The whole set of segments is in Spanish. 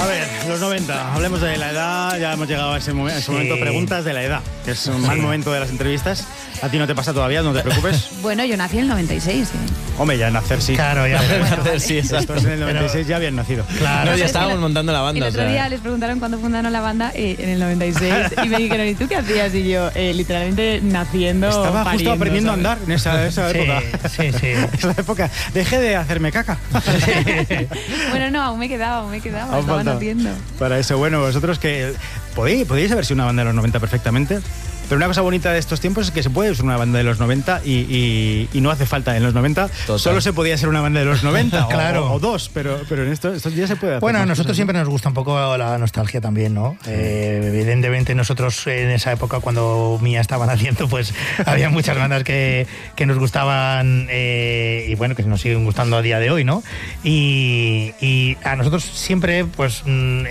A ver, los 90, hablemos de la edad, ya hemos llegado a ese momento, preguntas de la edad, que es un mal momento de las entrevistas. A ti no te pasa todavía, no te preocupes. Bueno, yo nací en el 96. Hombre, ya nacer sí. Claro, ya nacer sí, exacto. En el 96 ya habían nacido. Claro, ya estábamos montando la banda. El otro día les preguntaron cuándo fundaron la banda en el 96 y me dijeron, ¿y tú qué hacías? Y yo, literalmente naciendo, estaba pariendo, justo aprendiendo ¿sabes? a andar en esa época. Sí. Esa época. Dejé de hacerme caca. Bueno, no, aún me quedaba, estaba falta naciendo. Para eso, bueno, vosotros que podéis haber sido una banda de los 90 perfectamente. Pero una cosa bonita de estos tiempos es que se puede ser una banda de los 90 y no hace falta en los 90. Total. Solo se podía ser una banda de los 90 Claro. o dos, pero en estos días se puede hacer. Bueno, a más nosotros cosas, siempre nos gusta un poco la nostalgia también, ¿no? Evidentemente nosotros en esa época cuando Mía estaba naciendo, pues había muchas bandas que nos gustaban y bueno, que nos siguen gustando a día de hoy, ¿no? Y a nosotros siempre pues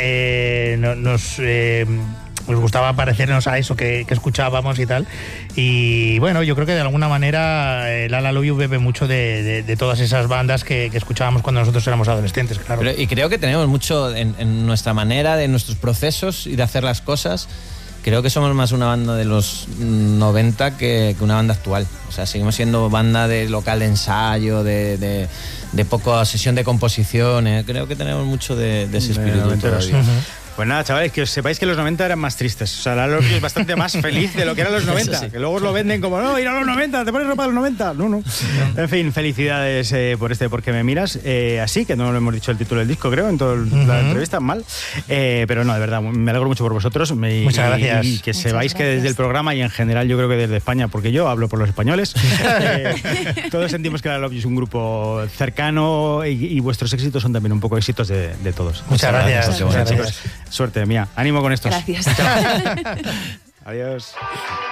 nos gustaba parecernos a eso que escuchábamos y tal. Y bueno, yo creo que de alguna manera Lala Love You bebe mucho de todas esas bandas que escuchábamos cuando nosotros éramos adolescentes, claro. Y creo que tenemos mucho en nuestra manera, de nuestros procesos y de hacer las cosas. Creo que somos más una banda de los 90 que una banda actual. O sea, seguimos siendo banda de local de ensayo, de poca sesión de composición. Creo que tenemos mucho de ese espíritu todavía. Pues nada, chavales, que os sepáis que los 90 eran más tristes. O sea, la Love You es bastante más feliz de lo que eran los 90. Sí. Que luego os lo venden como, no, ir a los 90, te pones ropa de los 90. No. En fin, felicidades por Porque me miras. Así, que no lo hemos dicho el título del disco, creo, en toda la entrevista, mal. Pero no, de verdad, me alegro mucho por vosotros. Muchas gracias. Y que sepáis que desde el programa y en general yo creo que desde España, porque yo hablo por los españoles, todos sentimos que la Love You es un grupo cercano y vuestros éxitos son también un poco éxitos de todos. Muchas gracias. Chicos. Suerte, Mía. Ánimo con estos. Gracias. Adiós.